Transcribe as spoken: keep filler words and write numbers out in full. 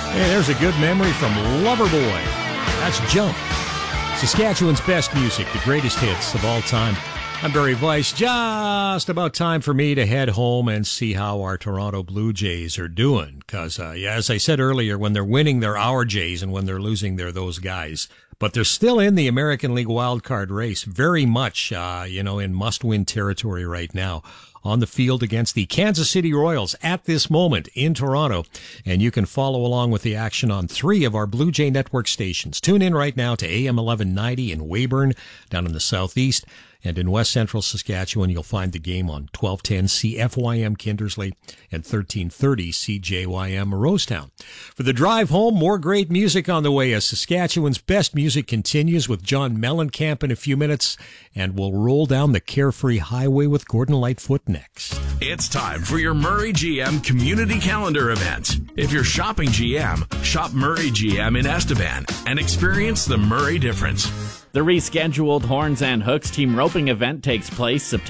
Hey, there's a good memory from Loverboy. That's Jump. Saskatchewan's best music, the greatest hits of all time. I'm Barry Weiss. Just about time for me to head home and see how our Toronto Blue Jays are doing. Because, uh, yeah, as I said earlier, when they're winning, they're our Jays, and when they're losing, they're those guys. But they're still in the American League wildcard race, very much, uh, you know, in must-win territory right now. On the field against the Kansas City Royals at this moment in Toronto. And you can follow along with the action on three of our Blue Jay Network stations. Tune in right now to A M eleven ninety in Weyburn, down in the southeast. And in West Central Saskatchewan, you'll find the game on twelve ten C F Y M Kindersley and thirteen thirty C J Y M Rosetown. For the drive home, more great music on the way as Saskatchewan's best music continues with John Mellencamp in a few minutes. And we'll roll down the Carefree Highway with Gordon Lightfoot next. It's time for your Murray G M Community Calendar event. If you're shopping G M, shop Murray G M in Estevan and experience the Murray difference. The rescheduled Horns and Hooks team roping event takes place September